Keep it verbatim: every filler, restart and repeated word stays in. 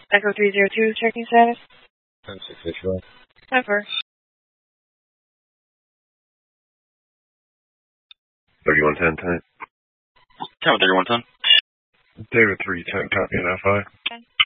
Echo three zero two, checking status. ten six sixty-five. ten four. thirty-one ten, ten. Tower thirty-one ten. David three ten, copy an F I. ten.